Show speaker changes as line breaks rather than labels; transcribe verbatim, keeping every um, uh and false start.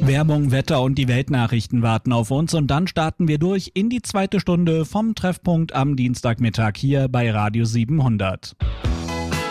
Werbung, Wetter und die Weltnachrichten warten auf uns und dann starten wir durch in die zweite Stunde vom Treffpunkt am Dienstagmittag hier bei Radio siebenhundert.